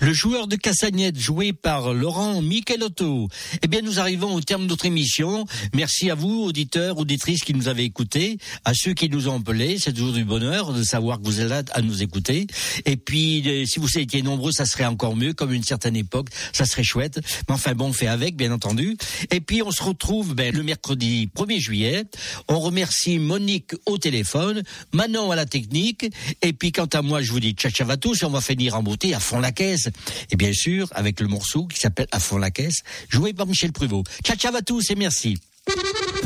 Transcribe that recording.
Le joueur de castagnette joué par Laurent Michelotto. Eh bien, nous arrivons au terme de notre émission. Merci à vous, auditeurs, auditrices qui nous avez écoutés, à ceux qui nous ont appelés. C'est toujours du bonheur de savoir que vous êtes là à nous écouter. Et puis, si vous étiez nombreux, ça serait encore mieux, comme une certaine époque. Ça serait chouette. Mais enfin, bon, on fait avec, bien entendu. Et puis, on se retrouve le mercredi 1er juillet. On remercie Monique au téléphone, Manon à la technique. Et puis, quant à moi, je vous dis ciao à tous et on va finir en beauté à fond la caisse. Et bien sûr, avec le morceau qui s'appelle À fond la caisse, joué par Michel Pruvot. Ciao à tous et merci.